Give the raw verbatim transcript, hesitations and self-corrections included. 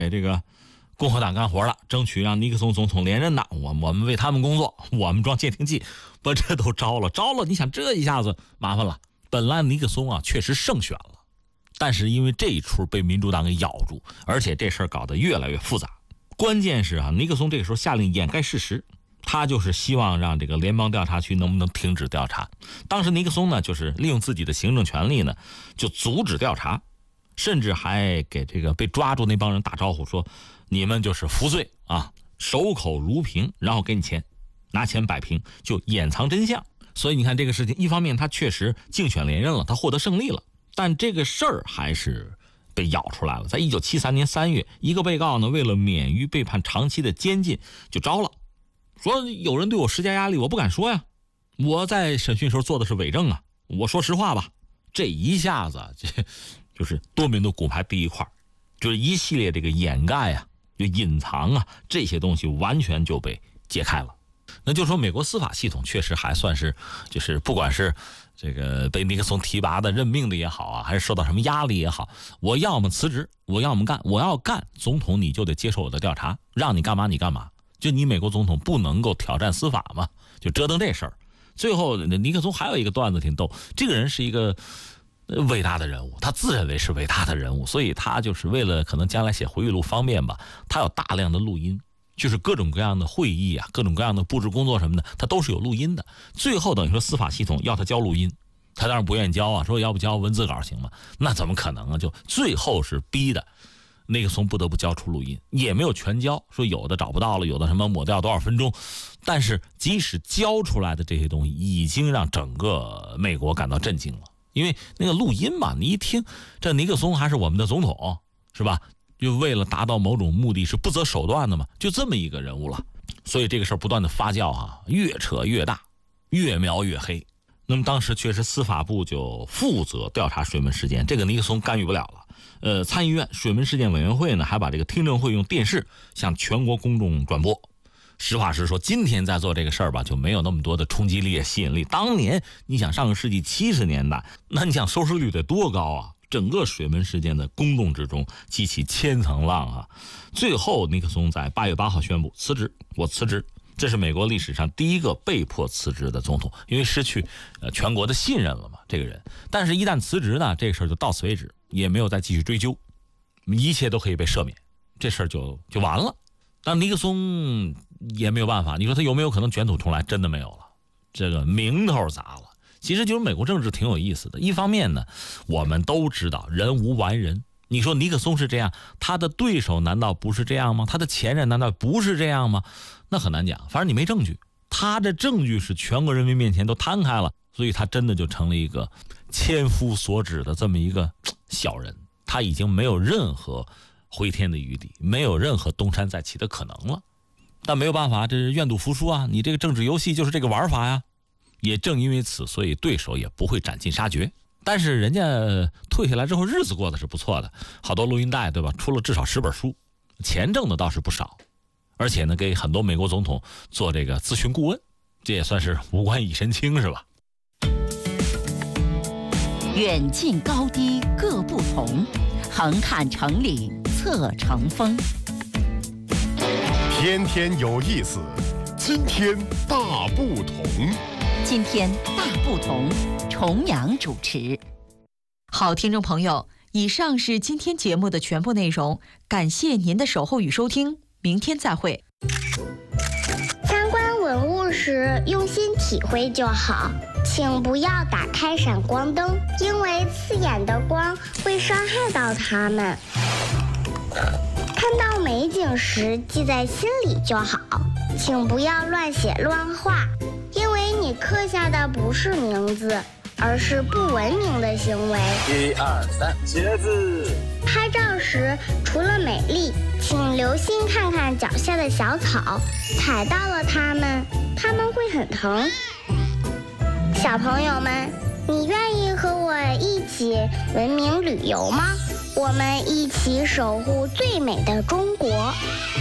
给这个共和党干活了，争取让尼克松总统连任的，我我们为他们工作，我们装监听器，不，这都招了，招了，你想这一下子麻烦了。本来尼克松啊确实胜选了，但是因为这一出被民主党给咬住，而且这事儿搞得越来越复杂。关键是啊，尼克松这个时候下令掩盖事实，他就是希望让这个联邦调查局能不能停止调查。当时尼克松呢，就是利用自己的行政权力呢，就阻止调查，甚至还给这个被抓住那帮人打招呼说，你们就是服罪啊，守口如瓶，然后给你钱，拿钱摆平，就掩藏真相。所以你看这个事情，一方面他确实竞选连任了，他获得胜利了，但这个事儿还是被咬出来了。在一九七三年三月，一个被告呢，为了免于被判长期的监禁，就招了，说有人对我施加压力，我不敢说呀，我在审讯时候做的是伪证啊，我说实话吧。这一下子这就是多米诺骨牌第一块，就是一系列这个掩盖啊，就隐藏啊，这些东西完全就被揭开了。那就说美国司法系统确实还算是，就是不管是这个被尼克松提拔的任命的也好啊，还是受到什么压力也好，我要么辞职，我要么干，我要干总统你就得接受我的调查，让你干嘛你干嘛，就你美国总统不能够挑战司法嘛，就折腾这事儿。最后尼克松还有一个段子挺逗，这个人是一个伟大的人物，他自认为是伟大的人物，所以他就是为了可能将来写回忆录方便吧，他有大量的录音，就是各种各样的会议啊，各种各样的布置工作什么的，他都是有录音的。最后等于说司法系统要他交录音，他当然不愿意交啊，说要不交文字稿行吗？那怎么可能啊？就最后是逼的尼克松不得不交出录音，也没有全交，说有的找不到了，有的什么抹掉多少分钟，但是即使交出来的这些东西已经让整个美国感到震惊了。因为那个录音嘛，你一听这尼克松还是我们的总统是吧，就为了达到某种目的是不择手段的嘛，就这么一个人物了。所以这个事儿不断的发酵啊，越扯越大，越描越黑。那么当时确实司法部就负责调查水门事件，这个尼克松干预不了了。呃，参议院水门事件委员会呢，还把这个听证会用电视向全国公众转播。实话实说，今天在做这个事儿吧，就没有那么多的冲击力、吸引力。当年你想上个世纪七十年代，那你想收视率得多高啊？整个水门事件的公众之中激起千层浪啊！最后尼克松在八月八号宣布辞职，我辞职。这是美国历史上第一个被迫辞职的总统，因为失去呃全国的信任了嘛，这个人。但是，一旦辞职呢，这个事儿就到此为止，也没有再继续追究，一切都可以被赦免，这事儿就就完了。但尼克松也没有办法，你说他有没有可能卷土重来？真的没有了，这个名头砸了。其实就是美国政治挺有意思的，一方面呢，我们都知道人无完人。你说尼克松是这样，他的对手难道不是这样吗？他的前任难道不是这样吗？那很难讲，反正你没证据，他的证据是全国人民面前都摊开了，所以他真的就成了一个千夫所指的这么一个小人，他已经没有任何回天的余地，没有任何东山再起的可能了。但没有办法，这是愿赌服输啊，你这个政治游戏就是这个玩法呀。也正因为此，所以对手也不会斩尽杀绝。但是人家退下来之后日子过得是不错的，好多录音带对吧，出了至少十本书，钱挣的倒是不少，而且呢给很多美国总统做这个咨询顾问，这也算是无官一身轻是吧。 远近高低各不同，横看成岭侧成峰。 天天有意思，今天大不同。 今天大不同，重阳主持。 好，听众朋友，以上是今天节目的全部内容，感谢您的守候与收听，明天再会。 参观文物时用心体会就好，请不要打开闪光灯，因为刺眼的光会伤害到它们。看到美景时记在心里就好，请不要乱写乱画，因为你刻下的不是名字，而是不文明的行为。 一二三，茄子。 拍照时除了美丽，请留心看看脚下的小草，踩到了它们，它们会很疼。小朋友们，你愿意和我一起文明旅游吗？我们一起守护最美的中国。